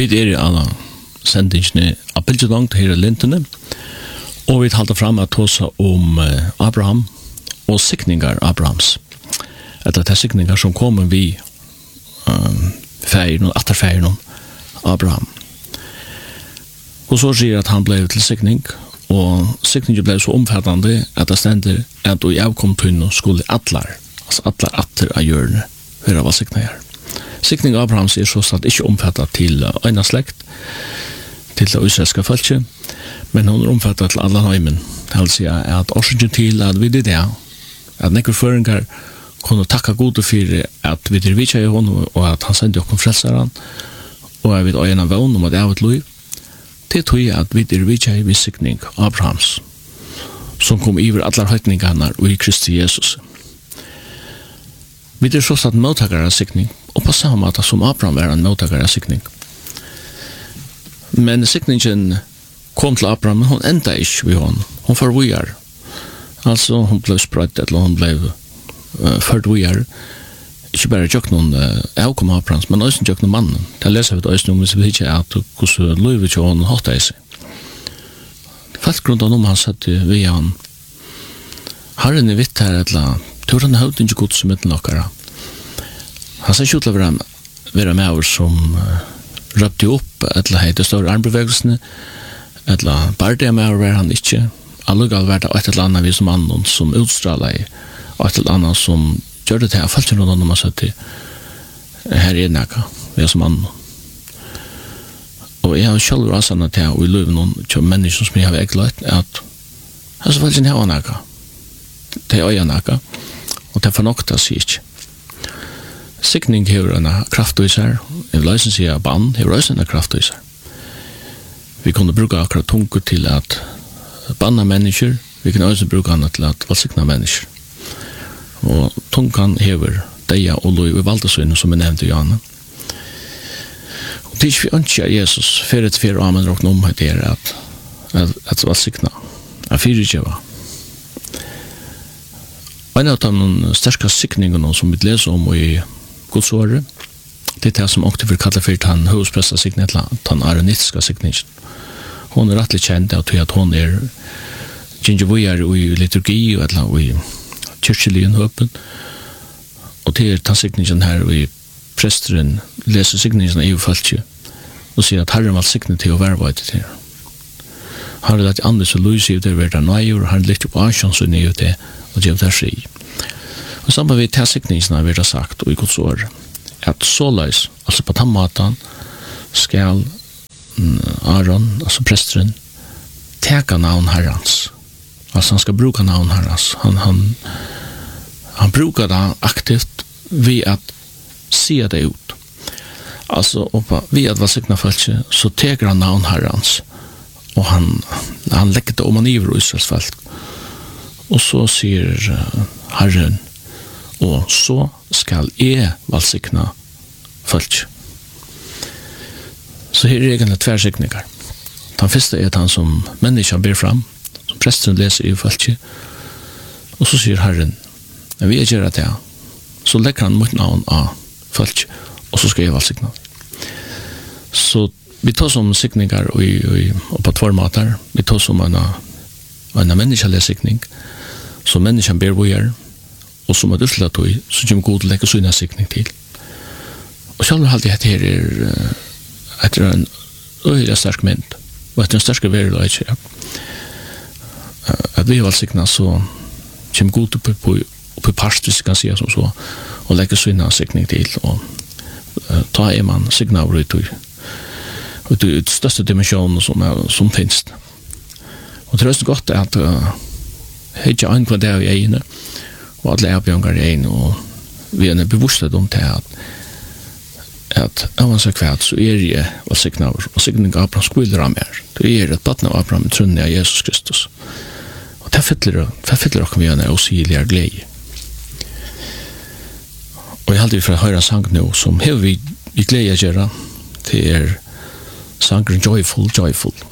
Vi i alla sendingene av bildet her i lintene, og vi talte fram at tåsa om Abraham og sikningar Abrahams. Etter de sikningar som kommer vi ferien og atterferien Abraham. Og så sier at han ble til sikning, og sikningen ble så omfattende at det stender at i avkomtunne skulle atler atter av hjørne for å være siknet her. Sikning av Abrahams så slett ikke omfattet til øyne slekt, til det israelske folket, men hun omfattet til alle heimen. Det vil si at årsaken til at vi det at nekker føringer kunne takke gode for at vi det vidtje i hånden, og at han sendte oss frelseren, og at vi det øyne vågen om at det er et liv, det tog at vi det vidtje i sikning av Abrahams, som kom iver alle høytningene og i Kristi Jesus. Vi det så slett mottakere av sikning, og på samme måte som Abraham var en mottakere av sikning. Men sikningen kom til Abraham, men hun enda ikke ved henne. Hun får vujer. Altså, hun ble sprøtt, eller hun ble ført vujer. Ikke bare tjøk noen avkom Abrahams, men også tjøk noen mannen. Det leser vi også noe, hvis vi ikke er at hvordan løyve til henne hatt av seg. Falt grunn av noe han satt ved han. Herren er vitt her, eller tror han høyde ikke godt som etter noe. Han sa ikke ut til å være med oss som røpte opp, eller hei, det står armbevegelsene, eller bare det med å være han ikke. Allugall var det et eller annet vi som annen som utstrålet i, og et eller annet som gjør det til. Jeg følte noen når man sa til her i nækka, vi som annen. Og jeg har selv rasende til å løpe noen til mennesker som jeg har eglet, at jeg så følte ikke her nækka. Det er øye nækka, og det er for nok til å si ikke. Sikning hever en kraft i seg, jeg vil også si at bann hever også en kraft i seg. Vi kunne bruke akkurat tunke til at banna mennesker, vi kan også bruke henne til at valsikna mennesker. Og tunkan hever deia og lov i valdesøyne, som jeg nevnte i Janne. Og det er ikke vi ønsker Jesus, fyrir og amen råkne om det er at valsikna, at fyrirkjeva. En av de sterske sikningene som vi leser om i Guds året, det er det som åkte for kallet for den høyspressa sikningen, den aronitiske sikningen. Hun er rettelig kjent av at hun er gingevujar i liturgi og i kyrkjelien høpen. Og det er den sikningen her og i presteren leser sikningen i ufølge og sier at Herren var siknet til å være veit til. Han har lagt andre så lys i det ved den nøyer, han har litt opp ansjønsen i det og gjør det fri. Og sammen med til sikningen har vi sagt og i Guds år at såleis, altså på den måten skal Aron, altså presteren, teka navn herrans. Altså han skal bruka navn herrans. Han brukar det aktivt ved at sia det ut. Altså ved at valsikna falske, så teker han navn herrans. Og han legger det om han iver Israels folk. Og så sier Herren, og så skal jeg valsikna falske. Så her er egentlig tverrsikninger. Den første er den som menneskene ber fram, som presteren leser i falske. Og så sier Herren, når vi gjør det, så legger han mot navn av falske, og så skal jeg valsikna. Så vi tar som sikninger og på tvårmater. Vi tar som en menneskelig som menneskene ber hvor gjør, og som er utslatt og så kommer god til å legge sånne sikning til. Og selv om alltid dette er etter en øyelig sterk mynd, og etter en sterk verilag, at vi har sikna så kommer god opp i parst, hvis jeg kan si som så, og legge sånne sikning til, og ta man sikna over og det største dimensjonen som finnes. Og det er godt at jeg ikke annen det i egene, og alle avbjørnger i egene, og vi er bevisst om det at oansett kvart så er jeg og signaver, og signing av Abraham skvilder av mer. Det er et baden av Abraham trunnet av Jesus Kristus. Og det fyller dere med en åsigeligere glede. Og jeg har aldri fra høyre sang nå, som har vi glede å gjøre, det er sangren Joyful, Joyful.